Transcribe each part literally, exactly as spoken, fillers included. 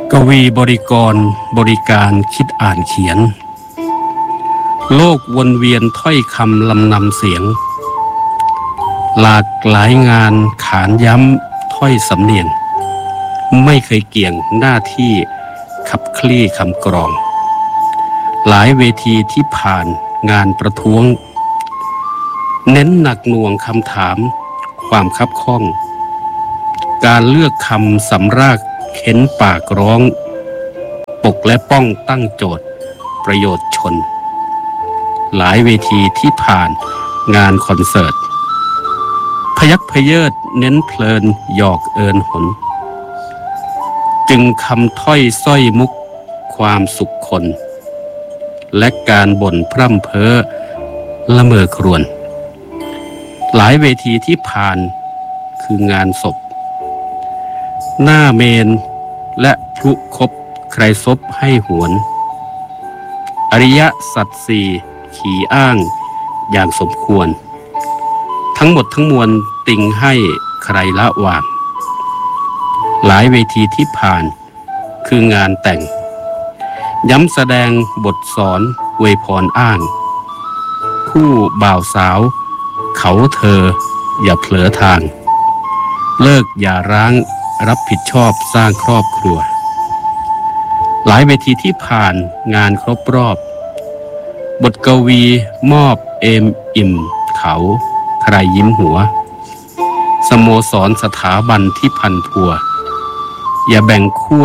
กวีบริกรบริการคิดอ่านเขียนโลกวนเวียนถ้อยคำลำนำเสียงหลากหลายงานขานย้ำถ้อยสำเนียงไม่เคยเกี่ยงหน้าที่ขับคลี่คำกรองหลายเวทีที่ผ่านงานประท้วงเน้นหนักหน่วงคำถามความคับข้องการเลือกคำสำรากเข็นปากร้องปกและป้องตั้งโจทย์ประโยชน์ชนหลายเวทีที่ผ่านงานคอนเสิร์ตพยักพเยิดเน้นเพลินหยอกเอินหนจึงคำถ้อยส้อยมุกความสุขคนและการบ่นพร่ำเพ้อละเมอครวญหลายเวทีที่ผ่านคืองานศพหน้าเมนและพลุคบใครซบให้หวนอริยสัจสี่ขี่อ้างอย่างสมควรทั้งหมดทั้งมวลติงให้ใครละวางหลายเวทีที่ผ่านคืองานแต่งย้ำแสดงบทสอนอวยพรอ้างคู่บ่าวสาวเขาเธออย่าเผลอทางเลิกอย่าร้างรับผิดชอบสร้างครอบครัวหลายเวทีที่ผ่านงานครบรอบบทกวีมอบเอมอิ่มเขาใครยิ้มหัวสโมสรสถาบันที่พันพัวอย่าแบ่งขั้ว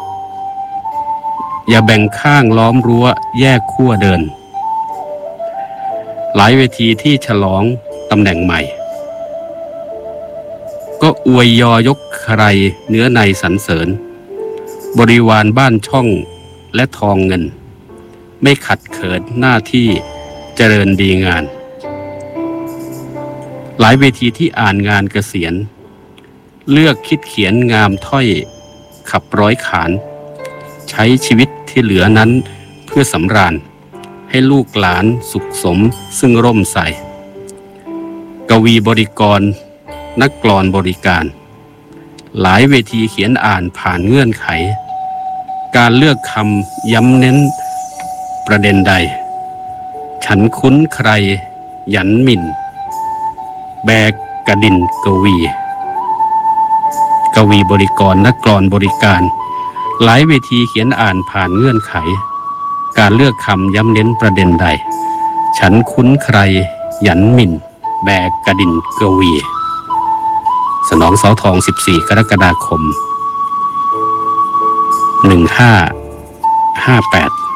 อย่าแบ่งข้างล้อมรั้วแยกขั้วเดินหลายเวทีที่ฉลองตำแหน่งใหม่ก็อวยยอยกใครเนื้อในสรรเสริญบริวารบ้านช่องและทองเงินไม่ขัดเขินหน้าที่เจริญดีงานหลายเวทีที่อ่านงานเกษียณเลือกคิดเขียนงามถ้อยขับร้อยขานใช้ชีวิตที่เหลือนั้นเพื่อสำราญให้ลูกหลานสุขสมซึ่งร่มใสกวีบริกรนักกลอนบริการหลายเวทีเขียนอ่านผ่านเงื่อนไขการเลือกคำย้ำเน้นประเด็นใดฉันคุ้นใครหยันหมิ่นแบกกระดินกวีกวีบริกรนักกลอนบริการหลายเวทีเขียนอ่านผ่านเงื่อนไขการเลือกคำย้ำเน้นประเด็นใดฉันคุ้นใครหยันหมิ่นแบกกระดินกวีสนองเสาทองสิบสี่กรกฎาคมหนึ่งห้าห้าแปด